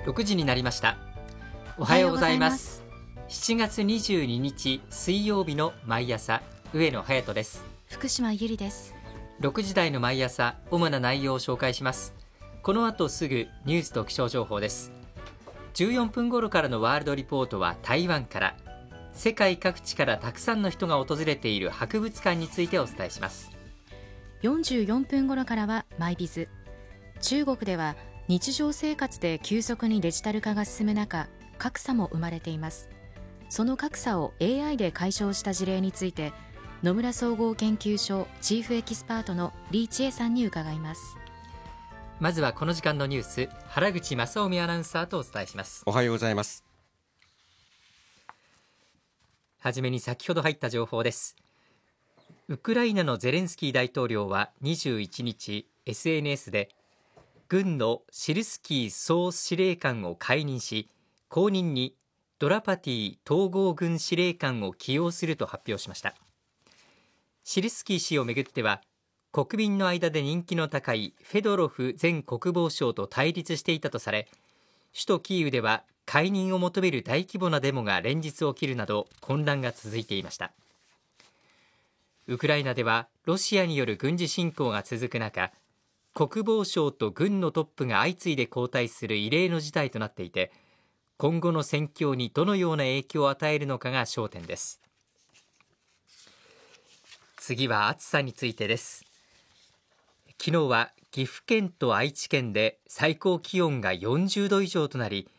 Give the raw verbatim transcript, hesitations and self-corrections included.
ろくじになりました。おはようございます。しちがつにじゅうににち水曜日の毎朝、上野隼人です。 福島ゆりです。 ろくじ台の毎朝、主な内容を紹介します。この後すぐニュースと気象情報です。じゅうよんぷん頃からのワールドリポートは台湾から、世界各地からたくさんの人が訪れている博物館についてお伝えします。 よんじゅうよんぷん頃からはマイビズ。中国では日常生活で急速にデジタル化が進む中、格差も生まれています。その格差を エーアイ で解消した事例について、野村総合研究所チーフエキスパートの李千恵さんに伺います。 まずはこの時間のニュース、原口正臣アナウンサーとお伝えします。 おはようございます。 はじめに先ほど入った情報です。ウクライナのゼレンスキー大統領はにじゅういちにち エスエヌエス で、軍のシルスキー総司令官を解任し、後任にドラパティ統合軍司令官を起用すると発表しました。シルスキー氏をめぐっては、国民の間で人気の高いフェドロフ前国防相と対立していたとされ、首都キーウでは解任を求める大規模なデモが連日起きるなど混乱が続いていました。ウクライナではロシアによる軍事侵攻が続く中、国防省と軍のトップが相次いで交代する異例の事態となっていて、今後の戦況にどのような影響を与えるのかが焦点です。次は暑さについてです。昨日は岐阜県と愛知県で最高気温がよんじゅうど以上となり、